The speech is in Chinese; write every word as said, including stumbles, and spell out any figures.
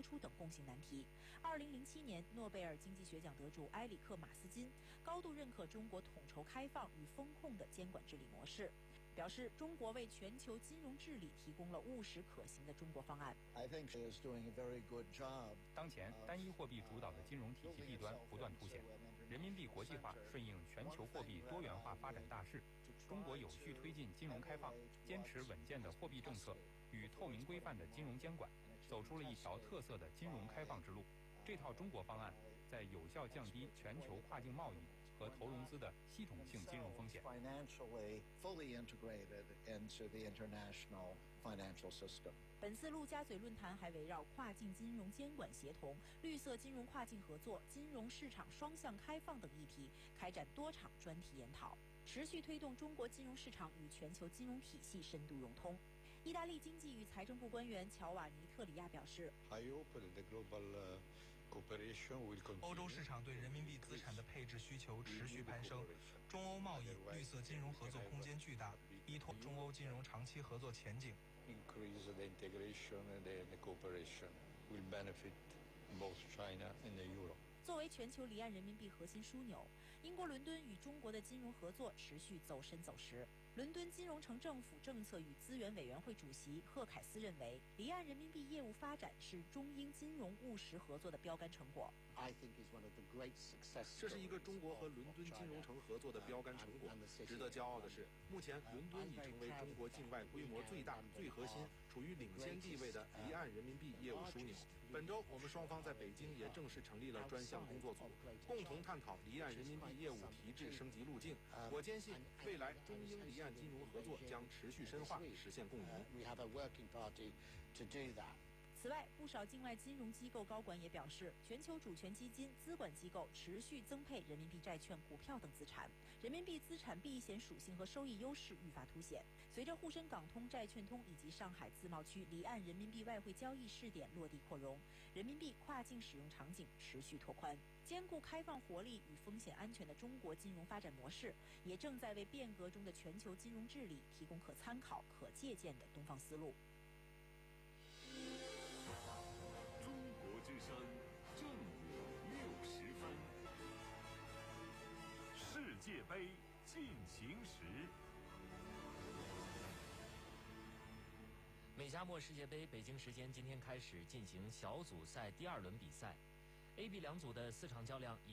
出等共性难题。二零零七年，诺贝尔经济学奖得主埃里克·马斯金高度认可中国统筹开放与风控的监管治理模式，表示中国为全球金融治理提供了务实可行的中国方案。 I think she is doing a very good job. 当前，单一货币主导的金融体系弊端不断凸显，人民币国际化顺应全球货币多元化发展大势。中国有序推进金融开放，坚持稳健的货币政策与透明规范的金融监管，走出了一条特色的金融开放之路。这套中国方案在有效降低全球跨境贸易和投融资的系统性金融风险。 Financially fully integrated into the international financial system. 本次陆家嘴论坛还围绕跨境金融监管协同、绿色金融跨境合作、金融市场双向开放等议题开展多场专题研讨，持续推动中国金融市场与全球金融体系深度融通。意大利经济与财政部官员乔瓦尼特里亚表示， 欧洲市场对人民币资产的配置需求持续攀升，中欧贸易、绿色金融合作空间巨大，依托中欧金融长期合作前景。 Increase the integration and the cooperation will benefit both China and the Euro. 作为全球离岸人民币核心枢纽，英国伦敦与中国的金融合作持续走深走实。伦敦金融城政府政策与资源委员会主席赫凯斯认为，离岸人民币业务发展是中英金融务实合作的标杆成果。 这是一个中国和伦敦金融城合作的标杆成果。值得骄傲的是，目前伦敦已成为中国境外规模最大、最核心、处于领先地位的离岸人民币业务枢纽。本周，我们双方在北京也正式成立了专项工作组，共同探讨离岸人民币业务提质升级路径。我坚信，未来中英离岸金融合作将持续深化，实现共赢。 此外，不少境外金融机构高管也表示，全球主权基金、资管机构持续增配人民币债券、股票等资产，人民币资产避险属性和收益优势愈发凸显。随着沪深港通、债券通以及上海自贸区离岸人民币外汇交易试点落地扩容，人民币跨境使用场景持续拓宽，兼顾开放活力与风险安全的中国金融发展模式，也正在为变革中的全球金融治理提供可参考、可借鉴的东方思路。 中国之声正午六十分，世界杯进行时。 美加墨世界杯北京时间今天开始进行小组赛第二轮比赛 ，A、B 两组的四场较量。